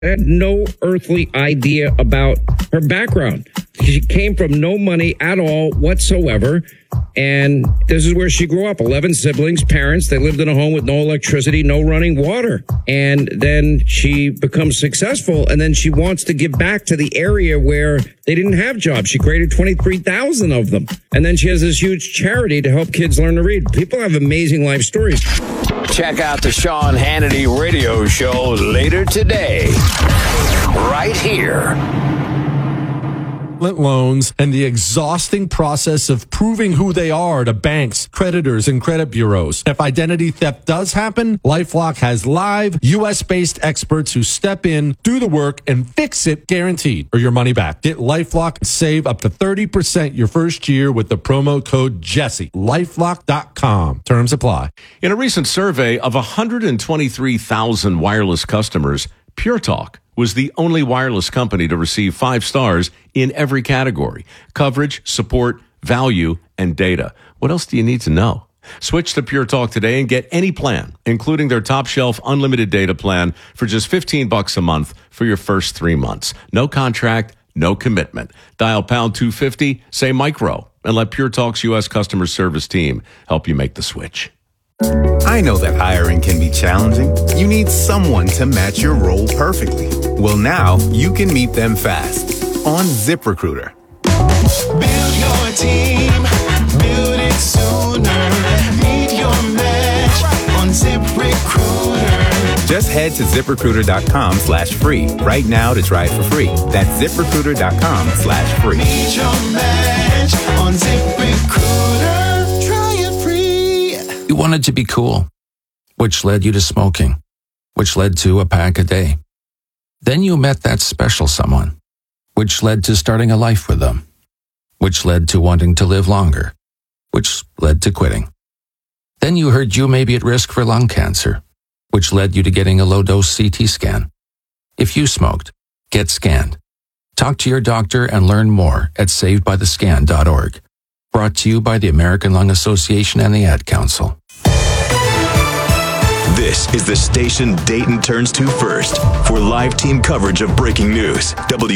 I had no earthly idea about her background. She came from no money at all whatsoever. And this is where she grew up. 11 siblings, parents. They lived in a home with no electricity, no running water. And then she becomes successful. And then she wants to give back to the area where they didn't have jobs. She created 23,000 of them. And then she has this huge charity to help kids learn to read. People have amazing life stories. Check out the Sean Hannity radio show later today, right here. Loans and the exhausting process of proving who they are to banks, creditors, and credit bureaus. If identity theft does happen, LifeLock has live, U.S.-based experts who step in, do the work, and fix it guaranteed or your money back. Get LifeLock and save up to 30% your first year with the promo code Jesse. LifeLock.com. Terms apply. In a recent survey of 123,000 wireless customers, Pure Talk was the only wireless company to receive 5 stars in every category: coverage, support, value, and data. What else do you need to know? Switch to Pure Talk today and get any plan, including their top shelf unlimited data plan for just $15 a month for your first 3 months. No contract, no commitment. Dial pound 250, say micro, and let Pure Talk's U.S. customer service team help you make the switch. I know that hiring can be challenging. You need someone to match your role perfectly. Well, now you can meet them fast on ZipRecruiter. Build your team, build it sooner. Meet your match on ZipRecruiter. Just head to ZipRecruiter.com/free right now to try it for free. That's ZipRecruiter.com/free. Meet your match on ZipRecruiter. Try it free. You wanted to be cool, which led you to smoking, which led to a pack a day. Then you met that special someone, which led to starting a life with them, which led to wanting to live longer, which led to quitting. Then you heard you may be at risk for lung cancer, which led you to getting a low-dose CT scan. If you smoked, get scanned. Talk to your doctor and learn more at savedbythescan.org. Brought to you by the American Lung Association and the Ad Council. This is the station Dayton turns to first for live team coverage of breaking news.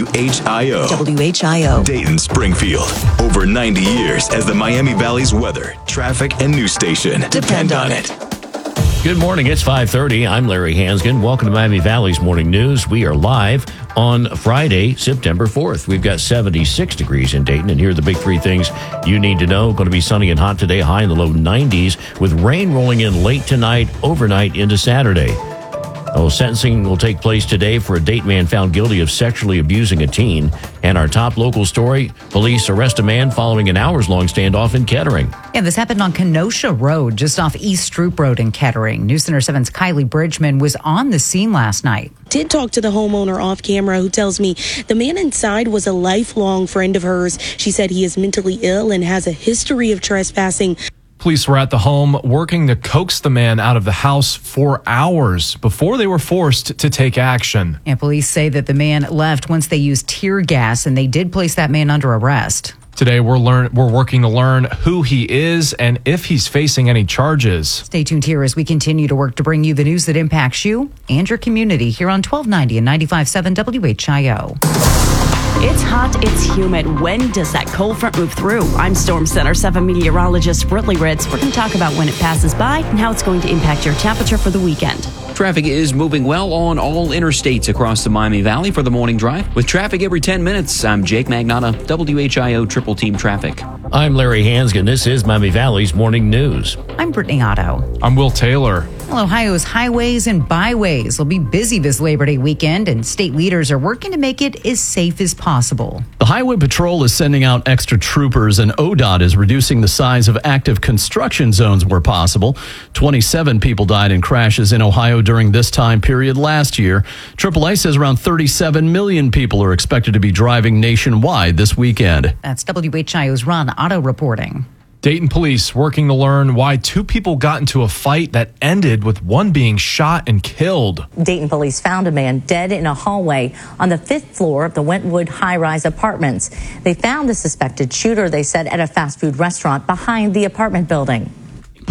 WHIO. WHIO. Dayton, Springfield. Over 90 years as the Miami Valley's weather, traffic, and news station. Depend on it. Good morning. It's 5:30. I'm Larry Hansgen. Welcome to Miami Valley's Morning News. We are live on Friday, September 4th. We've got 76 degrees in Dayton, and here are the big 3 things you need to know. Going to be sunny and hot today, high in the low 90s, with rain rolling in late tonight, overnight into Saturday. Sentencing will take place today for a Dayton man found guilty of sexually abusing a teen. And our top local story, police arrest a man following an hours-long standoff in Kettering. Yeah, this happened on Kenosha Road, just off East Stroop Road in Kettering. News Center 7's Kylie Bridgman was on the scene last night. Did talk to the homeowner off camera, who tells me the man inside was a lifelong friend of hers. She said he is mentally ill and has a history of trespassing. Police were at the home working to coax the man out of the house for hours before they were forced to take action. And police say that the man left once they used tear gas, and they did place that man under arrest. Today, we're working to learn who he is and if he's facing any charges. Stay tuned here as we continue to work to bring you the news that impacts you and your community here on 1290 and 95.7 WHIO. It's hot, it's humid. When does that cold front move through? I'm Storm Center 7 meteorologist Britley Ritz. We're going to talk about when it passes by and how it's going to impact your temperature for the weekend. Traffic is moving well on all interstates across the Miami Valley for the morning drive. With traffic every 10 minutes, I'm Jake Magnotta, WHIO Triple Team Traffic. I'm Larry Hansgen. This is Miami Valley's Morning News. I'm Brittany Otto. I'm Will Taylor. Well, Ohio's highways and byways will be busy this Labor Day weekend, and state leaders are working to make it as safe as possible. The Highway Patrol is sending out extra troopers, and ODOT is reducing the size of active construction zones where possible. 27 people died in crashes in Ohio during this time period last year. AAA says around 37 million people are expected to be driving nationwide this weekend. That's WHIO's Ron Otto reporting. Dayton police working to learn why 2 people got into a fight that ended with one being shot and killed. Dayton police found a man dead in a hallway on the 5th floor of the Wentwood high-rise apartments. They found the suspected shooter, they said, at a fast food restaurant behind the apartment building.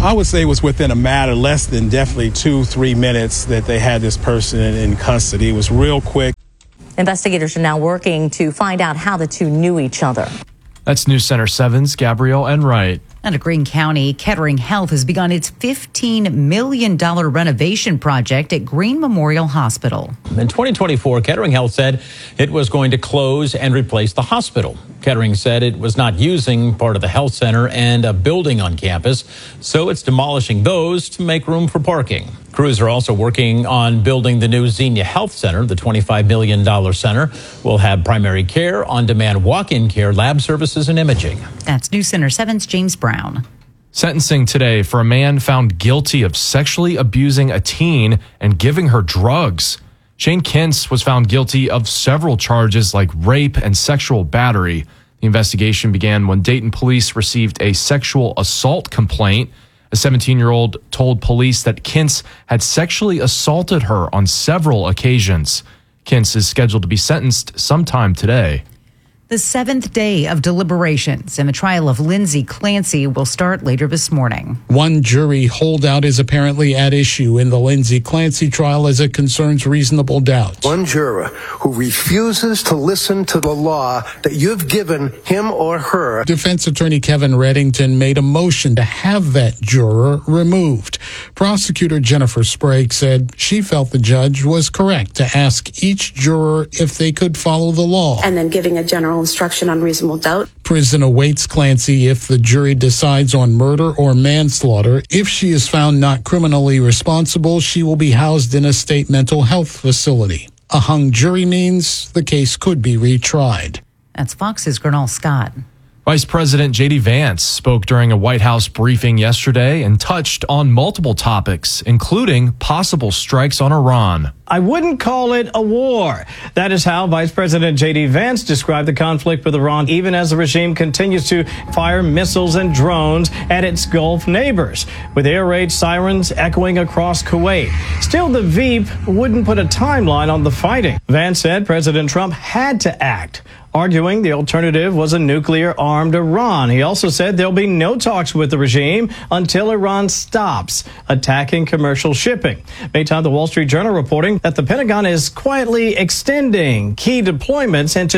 I would say it was within a matter less than definitely 2-3 minutes that they had this person in custody. It was real quick. Investigators are now working to find out how the two knew each other. That's News Center 7's Gabrielle Enright. Out of Greene County, Kettering Health has begun its $15 million renovation project at Greene Memorial Hospital. In 2024, Kettering Health said it was going to close and replace the hospital. Kettering said it was not using part of the health center and a building on campus, so it's demolishing those to make room for parking. Crews are also working on building the new Xenia Health Center. The $25 million center will have primary care, on-demand walk-in care, lab services, and imaging. That's News Center 7's James Brown. Sentencing today for a man found guilty of sexually abusing a teen and giving her drugs. Shane Kintz was found guilty of several charges like rape and sexual battery. The investigation began when Dayton police received a sexual assault complaint. A 17-year-old told police that Kintz had sexually assaulted her on several occasions. Kintz is scheduled to be sentenced sometime today. The seventh day of deliberations in the trial of Lindsay Clancy will start later this morning. One jury holdout is apparently at issue in the Lindsay Clancy trial as it concerns reasonable doubt. One juror who refuses to listen to the law that you've given him or her. Defense attorney Kevin Reddington made a motion to have that juror removed. Prosecutor Jennifer Sprague said she felt the judge was correct to ask each juror if they could follow the law. And then giving a general instruction on reasonable doubt. Prison awaits Clancy if the jury decides on murder or manslaughter. If she is found not criminally responsible, she will be housed in a state mental health facility. A hung jury means the case could be retried. That's Fox's Gernal Scott. Vice President J.D. Vance spoke during a White House briefing yesterday and touched on multiple topics, including possible strikes on Iran. I wouldn't call it a war. That is how Vice President J.D. Vance described the conflict with Iran, even as the regime continues to fire missiles and drones at its Gulf neighbors, with air raid sirens echoing across Kuwait. Still, the Veep wouldn't put a timeline on the fighting. Vance said President Trump had to act, arguing the alternative was a nuclear-armed Iran. He also said there'll be no talks with the regime until Iran stops attacking commercial shipping. Meantime, the Wall Street Journal reporting that the Pentagon is quietly extending key deployments into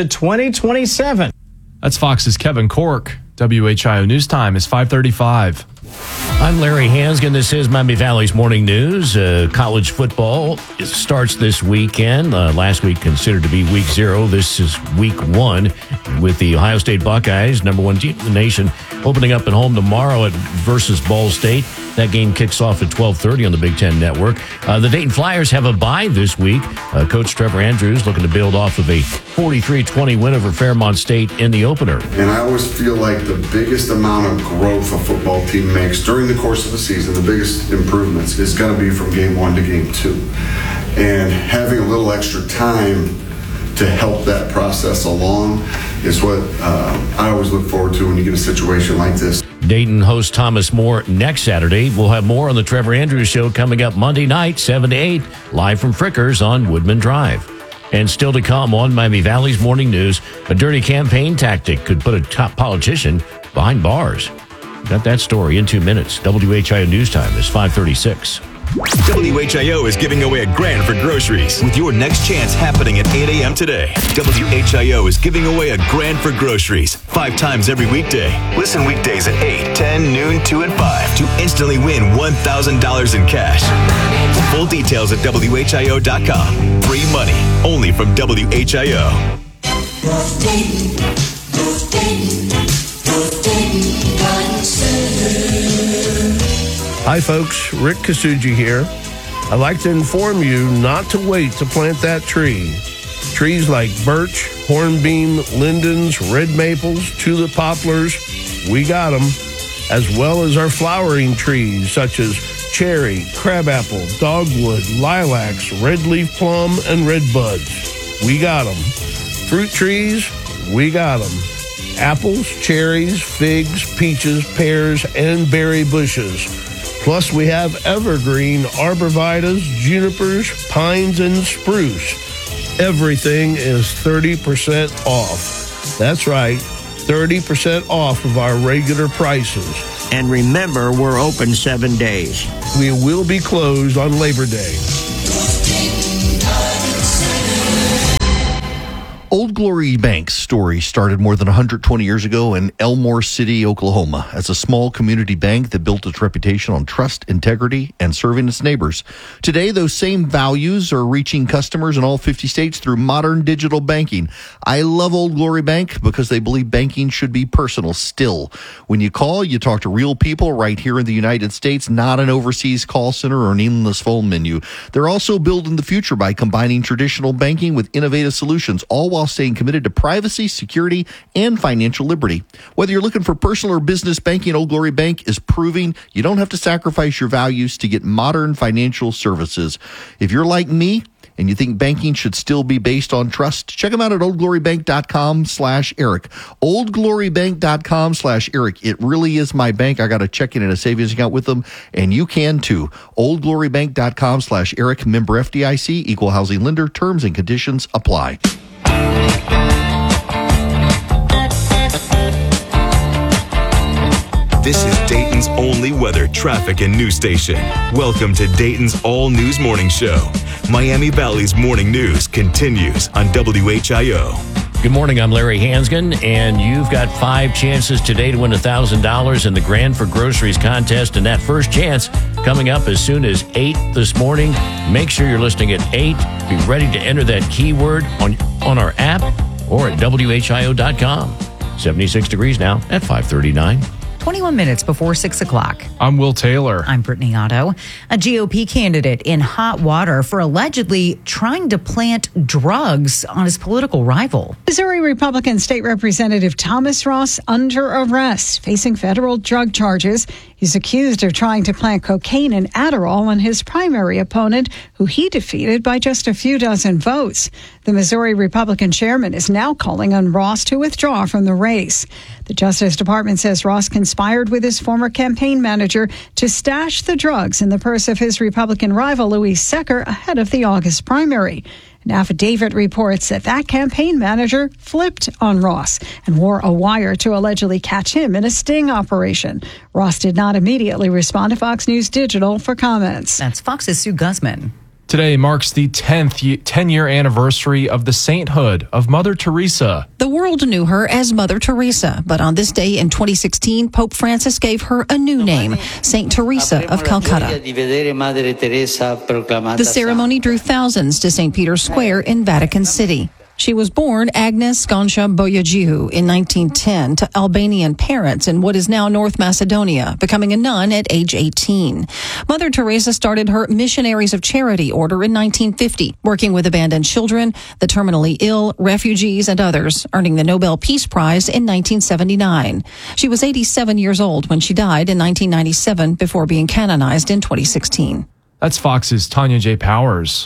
2027. That's Fox's Kevin Cork. WHIO News Time is 5:35. I'm Larry Hansgen. This is Miami Valley's Morning News. College football starts this weekend. Last week considered to be week 0. This is week 1 with the Ohio State Buckeyes, number 1 team in the nation, opening up at home tomorrow versus Ball State. That game kicks off at 12:30 on the Big Ten Network. The Dayton Flyers have a bye this week. Coach Trevor Andrews looking to build off of a 43-20 win over Fairmont State in the opener. And I always feel like the biggest amount of growth a football team makes during the course of the season, the biggest improvements is going to be from game 1 to game 2. And having a little extra time to help that process along is what I always look forward to when you get a situation like this. Dayton hosts Thomas More next Saturday. We'll have more on the Trevor Andrews Show coming up Monday night, 7 to 8, live from Frickers on Woodman Drive. And still to come on Miami Valley's Morning News, a dirty campaign tactic could put a top politician behind bars. Got that story in 2 minutes. WHIO News Time is 5:36. WHIO is giving away $1,000 for groceries with your next chance happening at 8 a.m. today. WHIO is giving away $1,000 for groceries 5 times every weekday. Listen weekdays at 8, 10, noon, 2, and 5 to instantly win $1,000 in cash. Full details at WHIO.com. Free money only from WHIO. Hi folks, Rick Kasuji here. I'd like to inform you not to wait to plant that tree. Trees like birch, hornbeam, lindens, red maples, tulip poplars, we got them, as well as our flowering trees such as cherry, crabapple, dogwood, lilacs, red leaf plum, and red buds. We got them. Fruit trees, we got them. Apples, cherries, figs, peaches, pears, and berry bushes. Plus, we have evergreen arborvitaes, junipers, pines, and spruce. Everything is 30% off. That's right, 30% off of our regular prices. And remember, we're open 7 days. We will be closed on Labor Day. Old Glory Bank's story started more than 120 years ago in Elmore City, Oklahoma, as a small community bank that built its reputation on trust, integrity, and serving its neighbors. Today, those same values are reaching customers in all 50 states through modern digital banking. I love Old Glory Bank because they believe banking should be personal still. When you call, you talk to real people right here in the United States, not an overseas call center or an endless phone menu. They're also building the future by combining traditional banking with innovative solutions, all while staying committed to privacy, security, and financial liberty. Whether you're looking for personal or business banking, Old Glory Bank is proving you don't have to sacrifice your values to get modern financial services. If you're like me and you think banking should still be based on trust, check them out at oldglorybank.com/Eric. oldglorybank.com/Eric. It really is my bank. I got a checking and a savings account with them, and you can too. oldglorybank.com/Eric. Member FDIC, equal housing lender. Terms and conditions apply. This is Dayton's only weather, traffic, and news station. Welcome to Dayton's All News Morning Show. Miami Valley's morning news continues on WHIO. Good morning, I'm Larry Hansgen, and you've got 5 chances today to win $1,000 in the Grand for Groceries contest, and that first chance coming up as soon as 8 this morning. Make sure you're listening at 8. Be ready to enter that keyword on our app or at WHIO.com. 76 degrees now at 5:39. 21 minutes before 6 o'clock. I'm Will Taylor. I'm Brittany Otto. A GOP candidate in hot water for allegedly trying to plant drugs on his political rival. Missouri Republican State Representative Thomas Ross under arrest, facing federal drug charges. He's accused of trying to plant cocaine and Adderall on his primary opponent, who he defeated by just a few dozen votes. The Missouri Republican chairman is now calling on Ross to withdraw from the race. The Justice Department says Ross conspired with his former campaign manager to stash the drugs in the purse of his Republican rival, Louise Secker, ahead of the August primary. An affidavit reports that campaign manager flipped on Ross and wore a wire to allegedly catch him in a sting operation. Ross did not immediately respond to Fox News Digital for comments. That's Fox's Sue Guzman. Today marks the 10-year anniversary of the sainthood of Mother Teresa. The world knew her as Mother Teresa, but on this day in 2016, Pope Francis gave her a new name, Saint Teresa of Calcutta. The ceremony drew thousands to St. Peter's Square in Vatican City. She was born Agnes Goncha Boyajiu in 1910 to Albanian parents in what is now North Macedonia, becoming a nun at age 18. Mother Teresa started her Missionaries of Charity order in 1950, working with abandoned children, the terminally ill, refugees, and others, earning the Nobel Peace Prize in 1979. She was 87 years old when she died in 1997 before being canonized in 2016. That's Fox's Tanya J. Powers.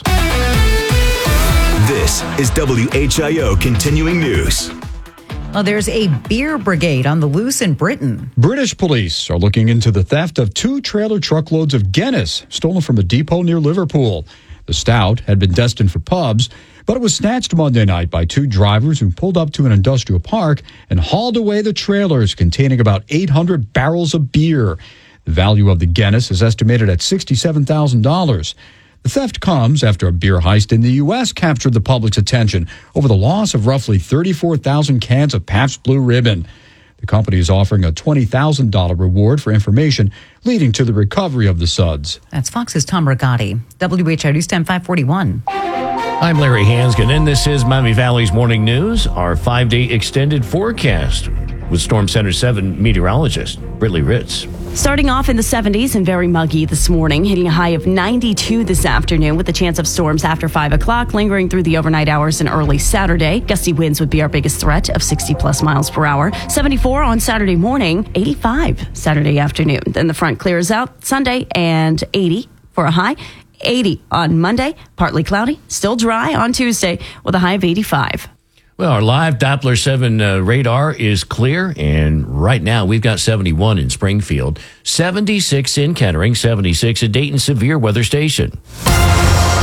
This is WHIO Continuing News. Well, there's a beer brigade on the loose in Britain. British police are looking into the theft of 2 trailer truckloads of Guinness stolen from a depot near Liverpool. The stout had been destined for pubs, but it was snatched Monday night by 2 drivers who pulled up to an industrial park and hauled away the trailers containing about 800 barrels of beer. The value of the Guinness is estimated at $67,000. The theft comes after a beer heist in the U.S. captured the public's attention over the loss of roughly 34,000 cans of Pabst Blue Ribbon. The company is offering a $20,000 reward for information leading to the recovery of the suds. That's Fox's Tom Rigotti. WHIO News Time 541. I'm Larry Hansgen, and this is Miami Valley's Morning News, our 5-day extended forecast with Storm Center 7 meteorologist Brittany Ritz. Starting off in the 70s and very muggy this morning, hitting a high of 92 this afternoon with a chance of storms after 5 o'clock, lingering through the overnight hours and early Saturday. Gusty winds would be our biggest threat of 60-plus miles per hour. 74 on Saturday morning, 85 Saturday afternoon. Then the front clears out Sunday and 80 for a high. 80 on Monday, partly cloudy, still dry on Tuesday with a high of 85. Well, our live Doppler 7 radar is clear, and right now we've got 71 in Springfield, 76 in Kettering, 76 at Dayton Severe Weather Station.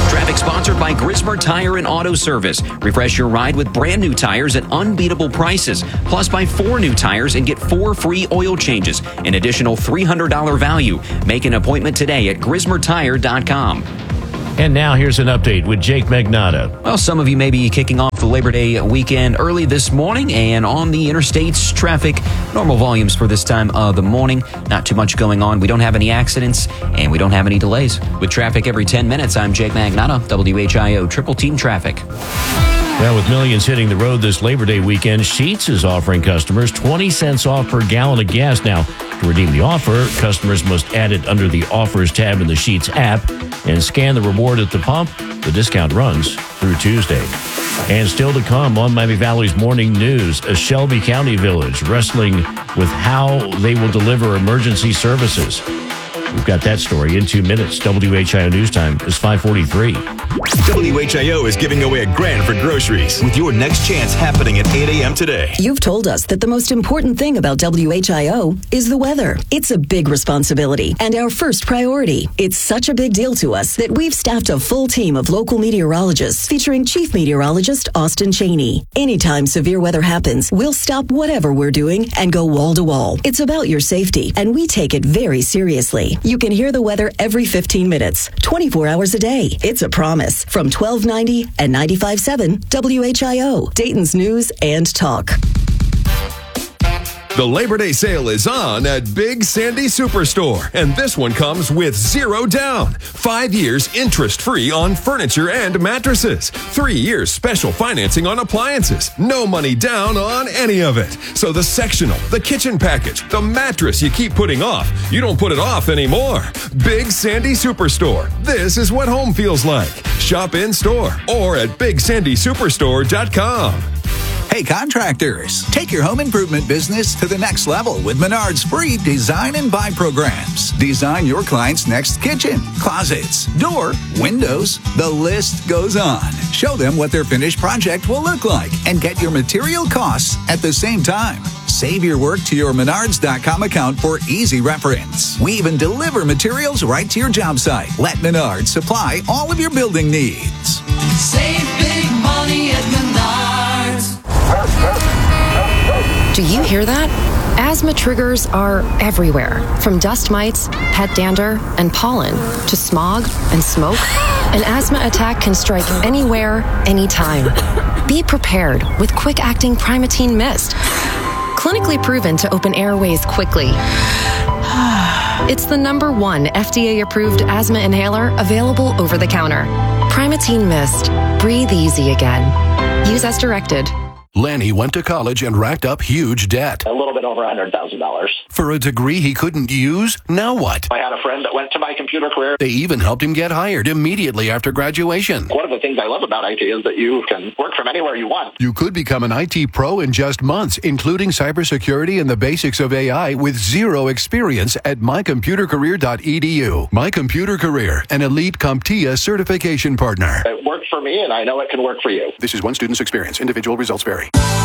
Traffic sponsored by Grismer Tire and Auto Service. Refresh your ride with brand new tires at unbeatable prices. Plus, buy 4 new tires and get 4 free oil changes. An additional $300 value. Make an appointment today at GrismerTire.com. And now here's an update with Jake Magnotta. Well, some of you may be kicking off the Labor Day weekend early this morning, and on the interstates, traffic, normal volumes for this time of the morning. Not too much going on. We don't have any accidents, and we don't have any delays. With traffic every 10 minutes, I'm Jake Magnotta, WHIO Triple Team Traffic. Now, with millions hitting the road this Labor Day weekend, Sheetz is offering customers 20 cents off per gallon of gas. Now, to redeem the offer, customers must add it under the Offers tab in the Sheetz app and scan the reward at the pump. The discount runs through Tuesday. And still to come on Miami Valley's Morning News, a Shelby County village wrestling with how they will deliver emergency services. We've got that story in 2 minutes. WHIO News Time is 5:43. WHIO is giving away $1,000 for groceries with your next chance happening at 8 a.m. today. You've told us that the most important thing about WHIO is the weather. It's a big responsibility and our first priority. It's such a big deal to us that we've staffed a full team of local meteorologists featuring Chief Meteorologist Austin Cheney. Anytime severe weather happens, we'll stop whatever we're doing and go wall to wall. It's about your safety, and we take it very seriously. You can hear the weather every 15 minutes, 24 hours a day. It's a promise from 1290 and 95.7 WHIO, Dayton's News and Talk. The Labor Day sale is on at Big Sandy Superstore, and this one comes with 0 down. 5 years interest-free on furniture and mattresses. 3 years special financing on appliances. No money down on any of it. So the sectional, the kitchen package, the mattress you keep putting off, you don't put it off anymore. Big Sandy Superstore. This is what home feels like. Shop in-store or at BigSandySuperstore.com. Hey contractors, take your home improvement business to the next level with Menard's free design and buy programs. Design your client's next kitchen, closets, door, windows, the list goes on. Show them what their finished project will look like and get your material costs at the same time. Save your work to your Menards.com account for easy reference. We even deliver materials right to your job site. Let Menards supply all of your building needs. Save big money at Menards. Do you hear that? Asthma triggers are everywhere, from dust mites, pet dander, and pollen, to smog and smoke. An asthma attack can strike anywhere, anytime. Be prepared with quick-acting Primatene Mist. Clinically proven to open airways quickly. It's the #1 FDA-approved asthma inhaler available over the counter. Primatene Mist. Breathe easy again. Use as directed. Lanny went to college and racked up huge debt. A little bit over $100,000. For a degree he couldn't use? Now what? I had a friend that went to My Computer Career. They even helped him get hired immediately after graduation. One of the things I love about IT is that you can work from anywhere you want. You could become an IT pro in just months, including cybersecurity and the basics of AI with 0 experience at mycomputercareer.edu. My Computer Career, an elite CompTIA certification partner. It worked for me, and I know it can work for you. This is one student's experience. Individual results vary.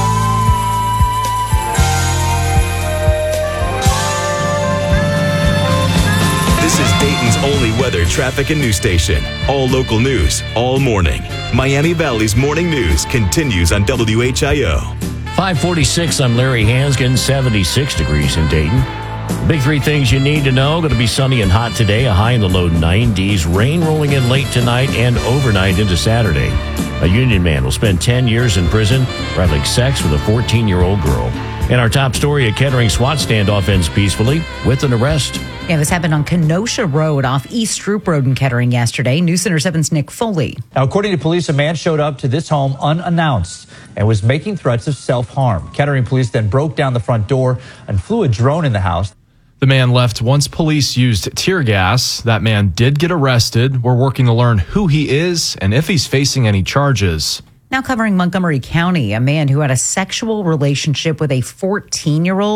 This is Dayton's only weather, traffic, and news station. All local news, all morning. Miami Valley's Morning News continues on WHIO. 546, I'm Larry Hansgen, 76 degrees in Dayton. Big 3 things you need to know. Going to be sunny and hot today, a high in the low 90s. Rain rolling in late tonight and overnight into Saturday. A union man will spend 10 years in prison for having sex with a 14-year-old girl. And our top story, a Kettering SWAT standoff ends peacefully with an arrest. Yeah, this happened on Kenosha Road off East Stroop Road in Kettering yesterday. News Center 7's Nick Foley. Now, according to police, a man showed up to this home unannounced and was making threats of self-harm. Kettering police then broke down the front door and flew a drone in the house. The man left once police used tear gas. That man did get arrested. We're working to learn who he is and if he's facing any charges. Now covering Montgomery County, a man who had a sexual relationship with a 14-year-old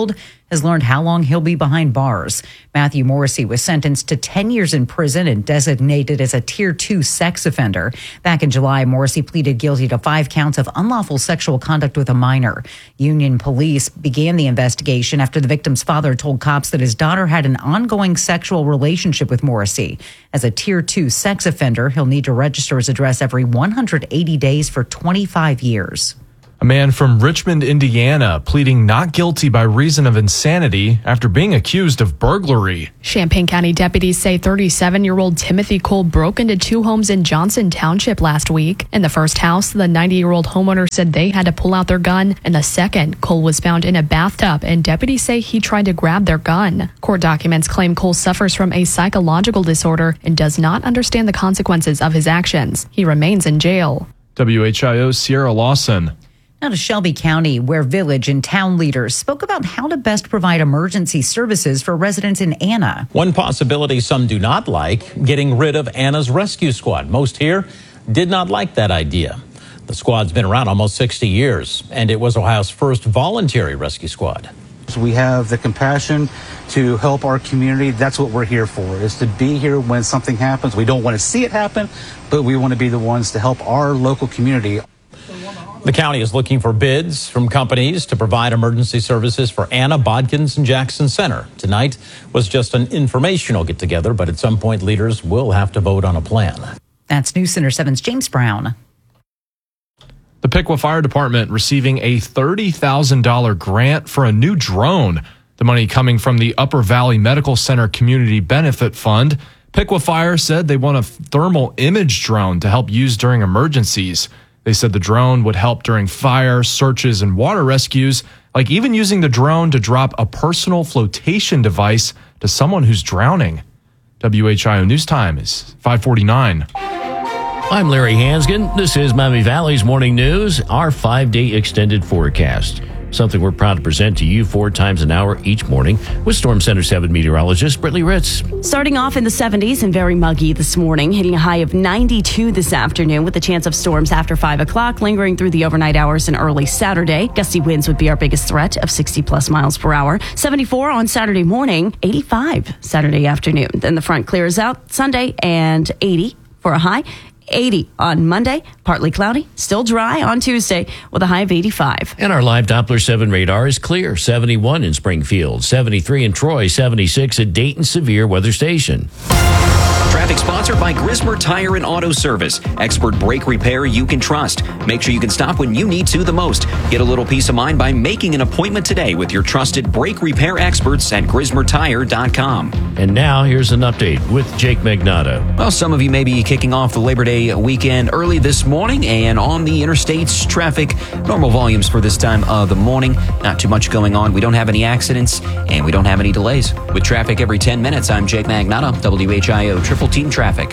has learned how long he'll be behind bars. Matthew Morrissey was sentenced to 10 years in prison and designated as a Tier 2 sex offender. Back in July, Morrissey pleaded guilty to 5 counts of unlawful sexual conduct with a minor. Union police began the investigation after the victim's father told cops that his daughter had an ongoing sexual relationship with Morrissey. As a Tier 2 sex offender, he'll need to register his address every 180 days for 25 years. A man from Richmond, Indiana, pleading not guilty by reason of insanity after being accused of burglary. Champaign County deputies say 37-year-old Timothy Cole broke into 2 homes in Johnson Township last week. In the first house, the 90-year-old homeowner said they had to pull out their gun. In the second, Cole was found in a bathtub, and deputies say he tried to grab their gun. Court documents claim Cole suffers from a psychological disorder and does not understand the consequences of his actions. He remains in jail. WHIO's Sierra Lawson. Now to Shelby County, where village and town leaders spoke about how to best provide emergency services for residents in Anna. One possibility some do not like, getting rid of Anna's rescue squad. Most here did not like that idea. The squad's been around almost 60 years, and it was Ohio's first voluntary rescue squad. We have the compassion to help our community. That's what we're here for, is to be here when something happens. We don't want to see it happen, but we want to be the ones to help our local community. The county is looking for bids from companies to provide emergency services for Anna, Bodkins, and Jackson Center. Tonight was just an informational get-together, but at some point, leaders will have to vote on a plan. That's News Center 7's James Brown. The Piqua Fire Department receiving a $30,000 grant for a new drone. The money coming from the Upper Valley Medical Center Community Benefit Fund. Piqua Fire said they want a thermal image drone to help use during emergencies. They said the drone would help during fire, searches, and water rescues, like even using the drone to drop a personal flotation device to someone who's drowning. WHIO News Time is 5:49. I'm Larry Hansgen. This is Miami Valley's Morning News, our 5-day extended forecast. Something we're proud to present to you 4 times an hour each morning with Storm Center 7 meteorologist Brittany Ritz. Starting off in the 70s and very muggy this morning, hitting a high of 92 this afternoon with a chance of storms after 5 o'clock, lingering through the overnight hours and early Saturday. Gusty winds would be our biggest threat of 60-plus miles per hour. 74 on Saturday morning, 85 Saturday afternoon. Then the front clears out Sunday and 80 for a high. 80 on Monday, partly cloudy, still dry on Tuesday with a high of 85. And our live Doppler 7 radar is clear. 71 in Springfield, 73 in Troy, 76 at Dayton Severe Weather Station. Traffic sponsored by Grismer Tire and Auto Service. Expert brake repair you can trust. Make sure you can stop when you need to the most. Get a little peace of mind by making an appointment today with your trusted brake repair experts at GrismerTire.com. And now here's an update with Jake Magnotta. Well, some of you may be kicking off the Labor Day weekend early this morning, and on the interstates, traffic, normal volumes for this time of the morning. Not too much going on. We don't have any accidents, and we don't have any delays. With traffic every 10 minutes, I'm Jake Magnotta, WHIO Triple Team Traffic.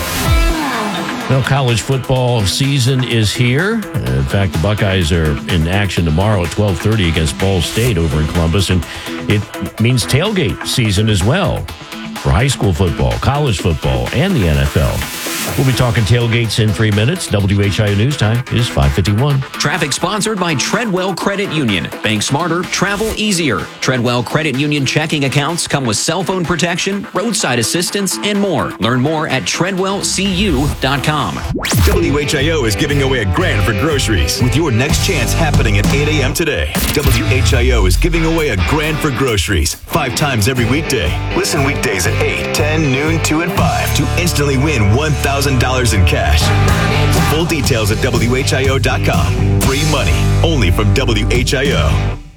Well, college football season is here. In fact, the Buckeyes are in action tomorrow at 12:30 against Ball State over in Columbus, and it means tailgate season as well for high school football, college football, and the NFL. We'll be talking tailgates in 3 minutes. WHIO News Time is 5:51. Traffic sponsored by Treadwell Credit Union. Bank smarter, travel easier. Treadwell Credit Union checking accounts come with cell phone protection, roadside assistance, and more. Learn more at TreadwellCU.com. WHIO is giving away $1,000 for groceries with your next chance happening at 8 a.m. today. WHIO is giving away $1,000 for groceries 5 times every weekday. Listen weekdays at 8, 10, noon, 2, and 5 to instantly win $1,000 in cash. Full details at WHIO.com. Free money only from WHIO.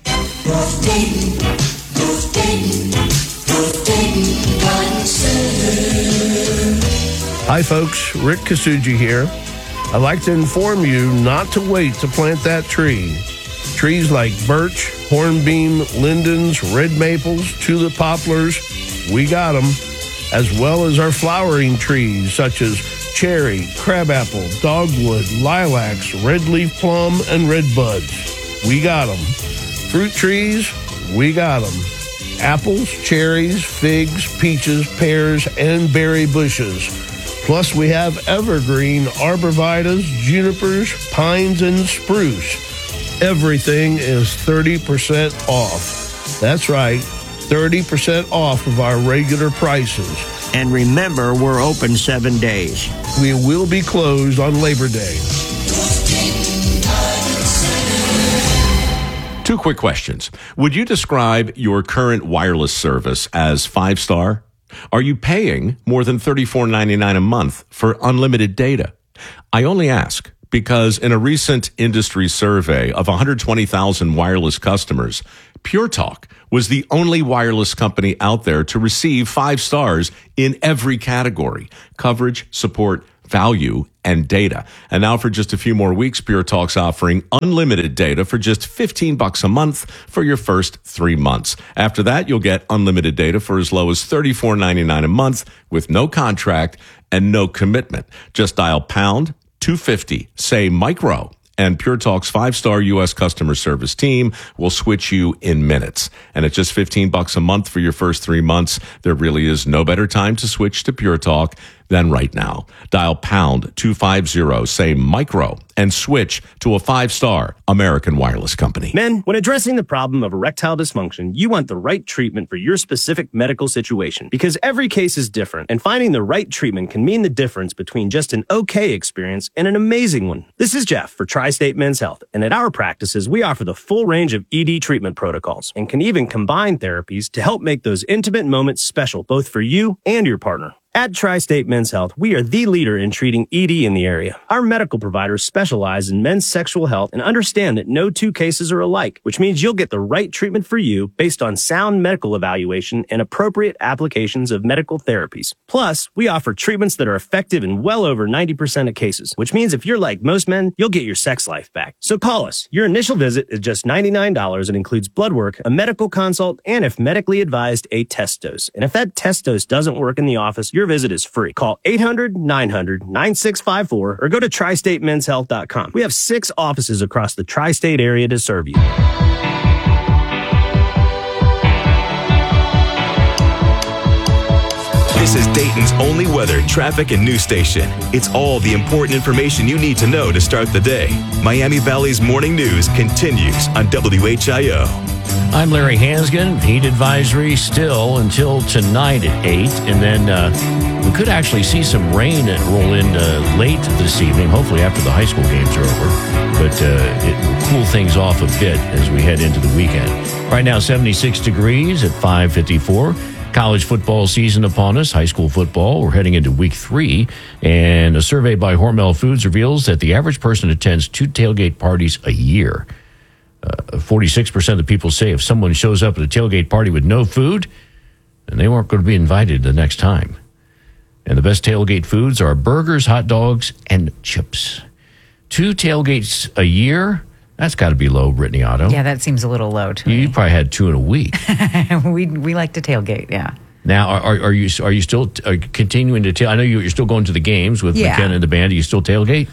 Hi, folks. Rick Kasuji here. I'd like to inform you not to wait to plant that tree. Trees like birch, hornbeam, lindens, red maples, tulip poplars, we got them, as well as our flowering trees such as cherry, crabapple, dogwood, lilacs, red leaf plum, and red buds. We got them. Fruit trees, we got them. Apples, cherries, figs, peaches, pears, and berry bushes. Plus, we have evergreen arborvitaes, junipers, pines, and spruce. Everything is 30% off. That's right, 30% off of our regular prices. And remember, we're open 7 days. We will be closed on Labor Day. 2 quick questions. Would you describe your current wireless service as 5-star? Are you paying more than $34.99 a month for unlimited data? I only ask because in a recent industry survey of 120,000 wireless customers, Pure Talk was the only wireless company out there to receive 5 stars in every category: coverage, support, value, and data. And now for just a few more weeks, Pure Talk's offering unlimited data for just $15 a month for your first 3 months. After that, you'll get unlimited data for as low as $34.99 a month with no contract and no commitment. Just dial pound 250, say micro, and Pure Talk's 5-star U.S. customer service team will switch you in minutes. And at just $15 a month for your first 3 months, there really is no better time to switch to Pure Talk than right now. Dial pound 250, say micro, and switch to a 5-star American wireless company. Men, when addressing the problem of erectile dysfunction, you want the right treatment for your specific medical situation because every case is different, and finding the right treatment can mean the difference between just an okay experience and an amazing one. This is Jeff for Tri-State Men's Health, and at our practices, we offer the full range of ED treatment protocols and can even combine therapies to help make those intimate moments special both for you and your partner. At Tri-State Men's Health, we are the leader in treating ED in the area. Our medical providers specialize in men's sexual health and understand that no 2 cases are alike, which means you'll get the right treatment for you based on sound medical evaluation and appropriate applications of medical therapies. Plus, we offer treatments that are effective in well over 90% of cases, which means if you're like most men, you'll get your sex life back. So call us. Your initial visit is just $99 and includes blood work, a medical consult, and if medically advised, a test dose. And if that test dose doesn't work in the office, your visit is free. Call 800-900-9654 or go to tristatemenshealth.com. We have 6 offices across the tri-state area to serve you. This is Dayton's only weather, traffic, and news station. It's all the important information you need to know to start the day. Miami Valley's morning news continues on WHIO. I'm Larry Hansgen. Heat advisory still until tonight at 8. And then we could actually see some rain roll in late this evening, hopefully after the high school games are over. But it will cool things off a bit as we head into the weekend. Right now, 76 degrees at 5:54. College football season upon us, high school football. We're heading into week 3. And a survey by Hormel Foods reveals that the average person attends 2 tailgate parties a year. 46% of the people say if someone shows up at a tailgate party with no food, then they weren't going to be invited the next time. And the best tailgate foods are burgers, hot dogs, and chips. 2 tailgates a year? That's got to be low, Brittany Otto. Yeah, that seems a little low to me. You probably had 2 in a week. we like to tailgate, yeah. Now, are you still continuing to I know you're still going to the games with McKenna and the band. Do you still tailgate?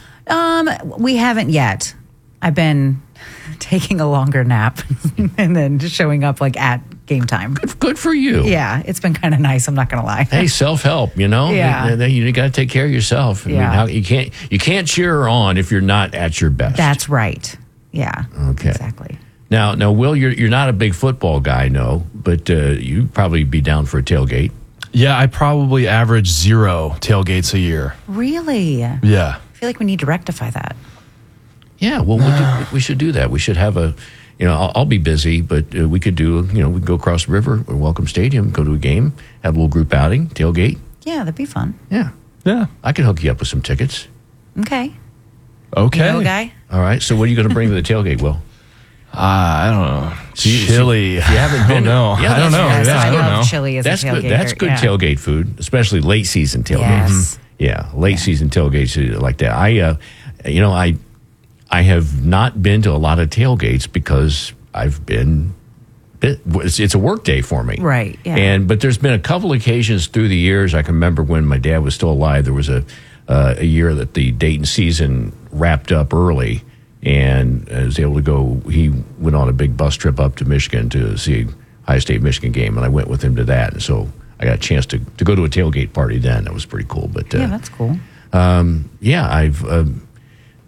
We haven't yet. I've been taking a longer nap and then just showing up like at game time. Good for you. Yeah, it's been kind of nice. I'm not going to lie. Hey, self-help, you know? Yeah. You got to take care of yourself. Yeah. I mean, you can't cheer on if you're not at your best. That's right. Yeah. Okay. Exactly. Now, Will, you're not a big football guy, no, but you'd probably be down for a tailgate. Yeah, I probably average 0 tailgates a year. Really? Yeah. I feel like we need to rectify that. Yeah, well, we should do that. We should have I'll be busy, but we could do, we could go across the river or Welcome Stadium, go to a game, have a little group outing, tailgate. Yeah, that'd be fun. Yeah. I could hook you up with some tickets. Okay. Okay. You know, guy? All right. So what are you going to bring to the tailgate, Will? I don't know. Chili. You haven't been. No. I don't know. Yes, I don't love know. chili as That's a tailgater. good. That's good tailgate food, especially late season tailgates. Yes. Yeah, late season tailgates like that. I have not been to a lot of tailgates because I've been. It's a work day for me, right? Yeah. But there's been a couple occasions through the years. I can remember when my dad was still alive. There was a year that the Dayton season wrapped up early, and I was able to go. He went on a big bus trip up to Michigan to see Ohio State Michigan game, and I went with him to that. And so I got a chance to go to a tailgate party then. That was pretty cool. But yeah, that's cool. I've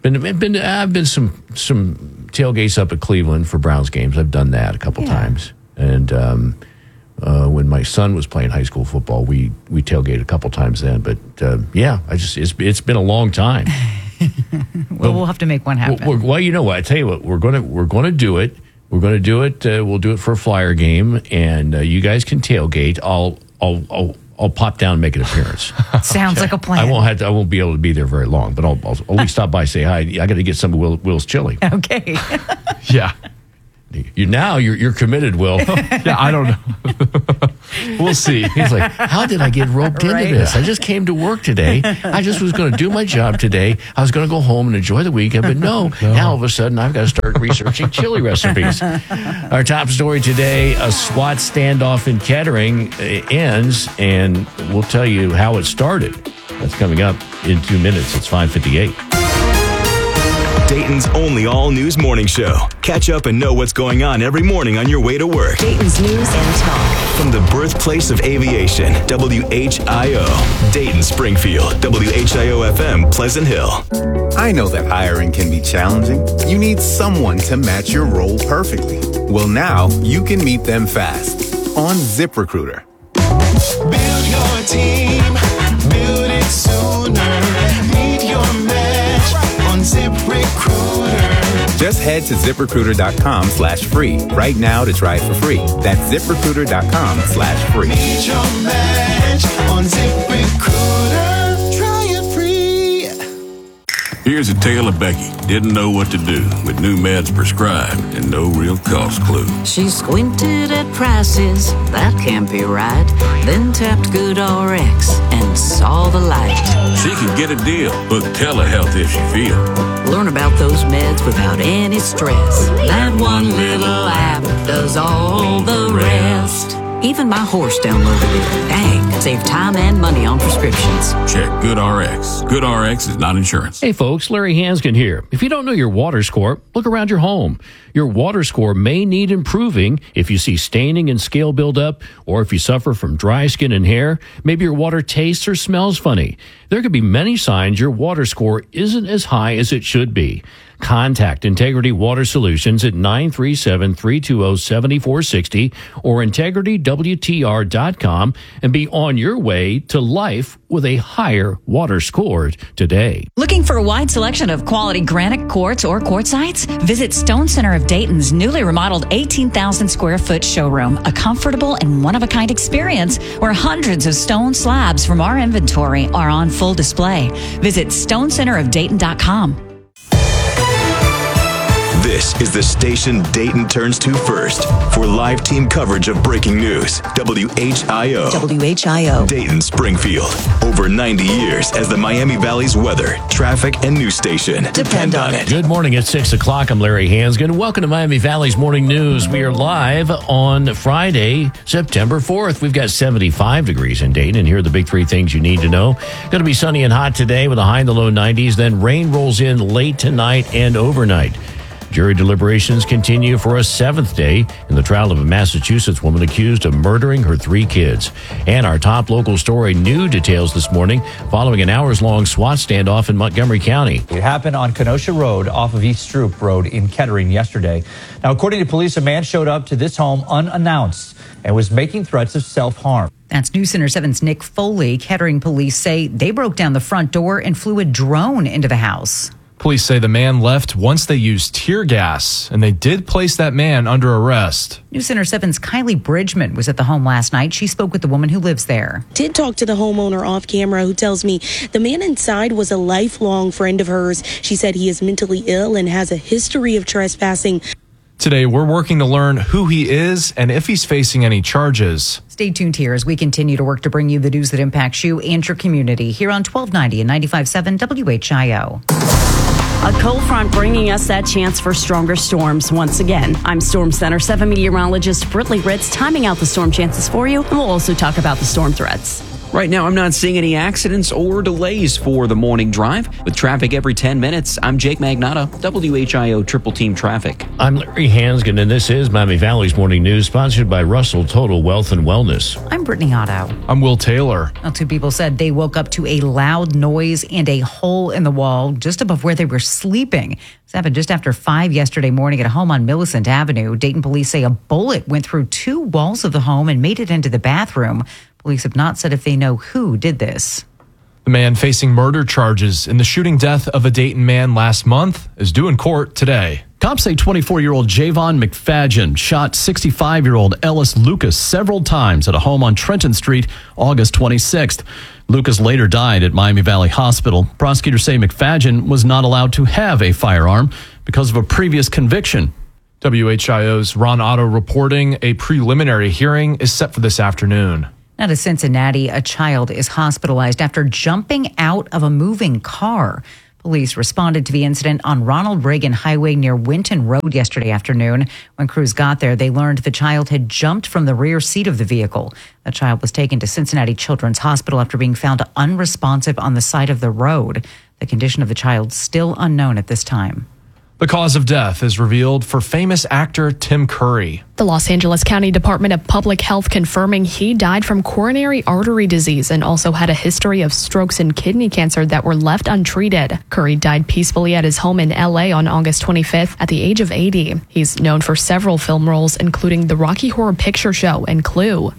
been some tailgates up at Cleveland for Browns games. I've done that a couple times. And when my son was playing high school football, we tailgated a couple times then. But it's been a long time. Well, we'll have to make one happen. Well, you know what? I tell you what, we're gonna do it. We're gonna do it. We'll do it for a Flyer game, and you guys can tailgate. I'll pop down and make an appearance. Sounds like a plan. I won't be able to be there very long, but I'll at least stop by, say hi. I got to get some of Will's chili. Okay. Yeah. You're committed, Will. Yeah, I don't know. We'll see. He's like, how did I get roped into this? I just came to work today. I just was going to do my job today. I was going to go home and enjoy the weekend, but no. Now all of a sudden I've got to start researching chili recipes. Our top story today, a SWAT standoff in Kettering ends, and we'll tell you how it started. That's coming up in 2 minutes. It's 5:58. Dayton's only all-news morning show. Catch up and know what's going on every morning on your way to work. Dayton's News and Talk. From the birthplace of aviation, WHIO. Dayton, Springfield, WHIO-FM, Pleasant Hill. I know that hiring can be challenging. You need someone to match your role perfectly. Well, now you can meet them fast on ZipRecruiter. Build your team, build it sooner. Meet your match on ZipRecruiter. Just head to ZipRecruiter.com/free right now to try it for free. That's ZipRecruiter.com/free. Meet your match on ZipRecruiter. Try it free. Here's a tale of Becky. Didn't know what to do with new meds prescribed and no real cost clue. She squinted at prices, that can't be right. Then tapped GoodRx and saw the light. She can get a deal, book telehealth if she feels. Learn about those meds without any stress. That one little app does all the rest. Even my horse downloaded it. Dang, save time and money on prescriptions. Check GoodRx. GoodRx is not insurance. Hey folks, Larry Hanskin here. If you don't know your water score, look around your home. Your water score may need improving if you see staining and scale buildup, or if you suffer from dry skin and hair. Maybe your water tastes or smells funny. There could be many signs your water score isn't as high as it should be. Contact Integrity Water Solutions at 937-320-7460 or integritywtr.com and be on your way to life with a higher water score today. Looking for a wide selection of quality granite quartz or quartzites? Visit Stone Center of Dayton's newly remodeled 18,000 square foot showroom, a comfortable and one-of-a-kind experience where hundreds of stone slabs from our inventory are on full display. Visit stonecenterofdayton.com. This is the station Dayton turns to first for live team coverage of breaking news. WHIO. WHIO. Dayton, Springfield. Over 90 years as the Miami Valley's weather, traffic, and news station. Depend on it. Good morning. It's 6 o'clock. I'm Larry Hanskin. Welcome to Miami Valley's Morning News. We are live on Friday, September 4th. We've got 75 degrees in Dayton, and here are the big three things you need to know. Going to be sunny and hot today with a high in the low 90s. Then rain rolls in late tonight and overnight. Jury deliberations continue for a seventh day in the trial of a Massachusetts woman accused of murdering her 3 kids. And our top local story, new details this morning following an hours-long SWAT standoff in Montgomery County. It happened on Kenosha Road off of East Stroop Road in Kettering yesterday. Now, according to police, a man showed up to this home unannounced and was making threats of self-harm. That's News Center 7's Nick Foley. Kettering police say they broke down the front door and flew a drone into the house. Police say the man left once they used tear gas, and they did place that man under arrest. News Center 7's Kylie Bridgman was at the home last night. She spoke with the woman who lives there. Did talk to the homeowner off camera, who tells me the man inside was a lifelong friend of hers. She said he is mentally ill and has a history of trespassing. Today, we're working to learn who he is and if he's facing any charges. Stay tuned here as we continue to work to bring you the news that impacts you and your community here on 1290 and 95.7 WHIO. A cold front bringing us that chance for stronger storms once again. I'm Storm Center 7 meteorologist Britley Ritz, timing out the storm chances for you, and we'll also talk about the storm threats. Right now, I'm not seeing any accidents or delays for the morning drive. With traffic every 10 minutes, I'm Jake Magnotta, WHIO Triple Team Traffic. I'm Larry Hansgen, and this is Miami Valley's Morning News, sponsored by Russell Total Wealth and Wellness. I'm Brittany Otto. I'm Will Taylor. Well, two people said they woke up to a loud noise and a hole in the wall just above where they were sleeping. This happened just after 5 yesterday morning at a home on Millicent Avenue. Dayton police say a bullet went through two walls of the home and made it into the bathroom. Police have not said if they know who did this. The man facing murder charges in the shooting death of a Dayton man last month is due in court today. Cops say 24-year-old Javon McFadgen shot 65-year-old Ellis Lucas several times at a home on Trenton Street August 26th. Lucas later died at Miami Valley Hospital. Prosecutors say McFadgen was not allowed to have a firearm because of a previous conviction. WHIO's Ron Otto reporting a preliminary hearing is set for this afternoon. Now to Cincinnati, a child is hospitalized after jumping out of a moving car. Police responded to the incident on Ronald Reagan Highway near Winton Road yesterday afternoon. When crews got there, they learned the child had jumped from the rear seat of the vehicle. The child was taken to Cincinnati Children's Hospital after being found unresponsive on the side of the road. The condition of the child still unknown at this time. The cause of death is revealed for famous actor Tim Curry. The Los Angeles County Department of Public Health confirming he died from coronary artery disease and also had a history of strokes and kidney cancer that were left untreated. Curry died peacefully at his home in L.A. on August 25th at the age of 80. He's known for several film roles, including The Rocky Horror Picture Show and Clue.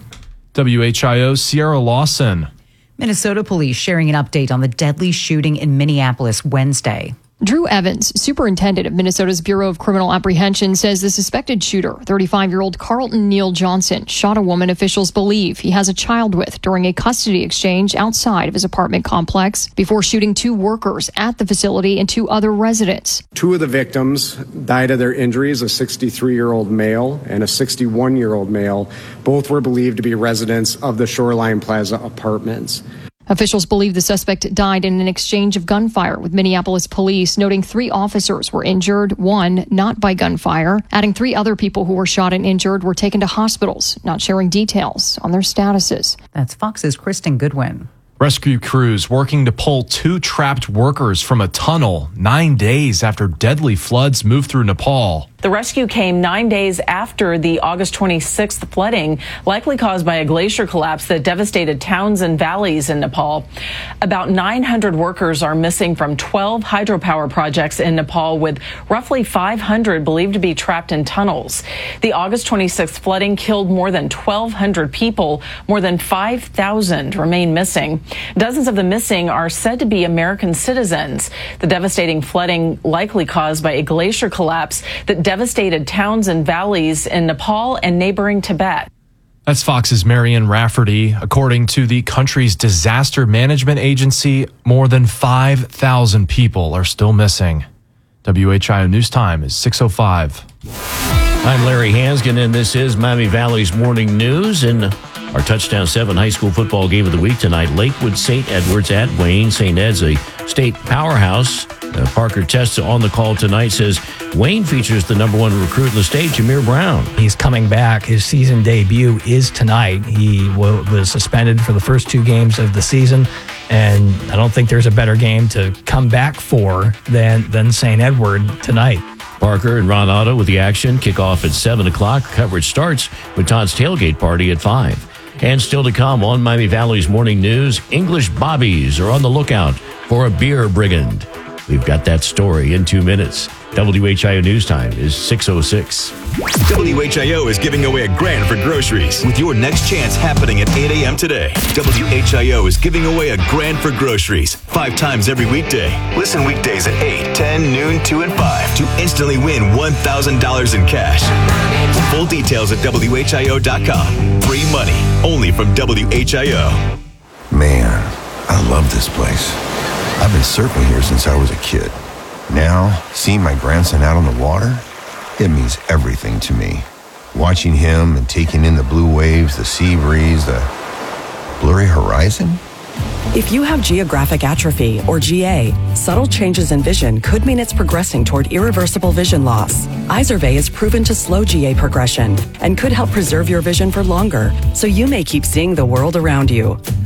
WHIO's Sierra Lawson. Minnesota police sharing an update on the deadly shooting in Minneapolis Wednesday. Drew Evans, superintendent of Minnesota's Bureau of Criminal Apprehension, says the suspected shooter, 35-year-old Carlton Neal Johnson, shot a woman officials believe he has a child with during a custody exchange outside of his apartment complex before shooting two workers at the facility and two other residents. Two of the victims died of their injuries, a 63-year-old male and a 61-year-old male. Both were believed to be residents of the Shoreline Plaza apartments. Officials believe the suspect died in an exchange of gunfire with Minneapolis police, noting 3 officers were injured, 1 not by gunfire, adding 3 other people who were shot and injured were taken to hospitals, not sharing details on their statuses. That's Fox's Kristen Goodwin. Rescue crews working to pull 2 trapped workers from a tunnel 9 days after deadly floods moved through Nepal. The rescue came 9 days after the August 26th flooding, likely caused by a glacier collapse that devastated towns and valleys in Nepal. About 900 workers are missing from 12 hydropower projects in Nepal, with roughly 500 believed to be trapped in tunnels. The August 26th flooding killed more than 1,200 people. More than 5,000 remain missing. Dozens of the missing are said to be American citizens. The devastating flooding likely caused by a glacier collapse that devastated towns and valleys in Nepal and neighboring Tibet. That's Fox's Marianne Rafferty. According to the country's disaster management agency, more than 5,000 people are still missing. WHIO News Time is 6:05. I'm Larry Hansgen, and this is Miami Valley's Morning News. And our Touchdown 7 high school football game of the week tonight, Lakewood St. Edwards at Wayne. St. Ed's a state powerhouse. Parker Testa on the call tonight says Wayne features the number 1 recruit in the state, Jameer Brown. He's coming back. His season debut is tonight. He was suspended for the first 2 games of the season, and I don't think there's a better game to come back for than St. Edward tonight. Parker and Ron Otto with the action. Kickoff at 7 o'clock. Coverage starts with Todd's Tailgate Party at 5. And still to come on Miami Valley's Morning News, English Bobbies are on the lookout for a beer brigand. We've got that story in 2 minutes. WHIO News Time is 6:06. WHIO is giving away $1,000 for groceries with your next chance happening at 8 a.m. today. WHIO is giving away $1,000 for groceries 5 times every weekday. Listen weekdays at 8, 10, noon, 2, and 5 to instantly win $1,000 in cash. Full details at WHIO.com. Free money only from WHIO. Man, I love this place. I've been surfing here since I was a kid. Now, seeing my grandson out on the water, it means everything to me. Watching him and taking in the blue waves, the sea breeze, the blurry horizon. If you have geographic atrophy, or GA, subtle changes in vision could mean it's progressing toward irreversible vision loss. Izervay is proven to slow GA progression and could help preserve your vision for longer, so you may keep seeing the world around you.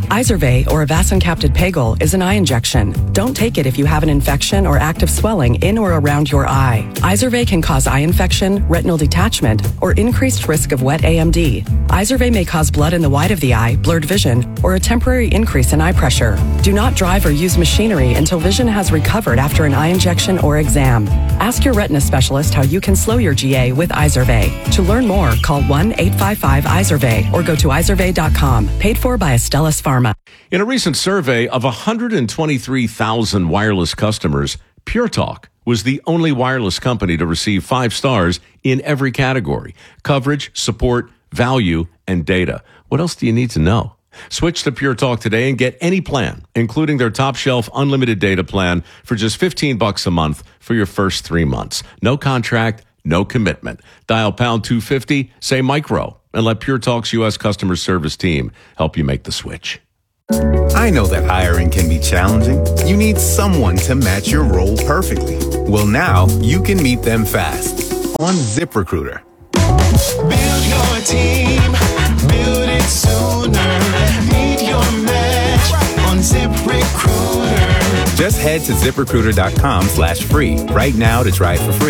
Izervay, or avacincaptad pegol, is an eye injection. Don't take it if you have an infection or active swelling in or around your eye. Izervay can cause eye infection, retinal detachment, or increased risk of wet AMD. Izervay may cause blood in the white of the eye, blurred vision, or a temporary increase in eye pressure. Do not drive or use machinery until vision has recovered after an eye injection or exam. Ask your retina specialist how you can slow your GA with Izervay. To learn more, call 1-855-IZERVAY or go to izervay.com. Paid for by Astellas Pharma. In a recent survey of 123,000 wireless customers, Pure Talk was the only wireless company to receive 5 stars in every category: coverage, support, value, and data. What else do you need to know? Switch to Pure Talk today and get any plan, including their top shelf unlimited data plan, for just $15 a month for your first 3 months. No contract, no commitment. Dial pound 250, say micro, and let Pure Talk's U.S. customer service team help you make the switch. I know that hiring can be challenging. You need someone to match your role perfectly. Well, now you can meet them fast on ZipRecruiter. Build your team, build it sooner. Meet your match on ZipRecruiter. Just head to ZipRecruiter.com/free right now to try it for free.